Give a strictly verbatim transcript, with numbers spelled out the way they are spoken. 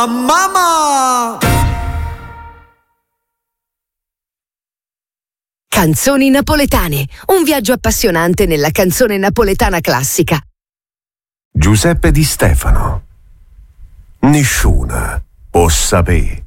Mamma! Canzoni napoletane, un viaggio appassionante nella canzone napoletana classica. Giuseppe Di Stefano. Nessuno può sapere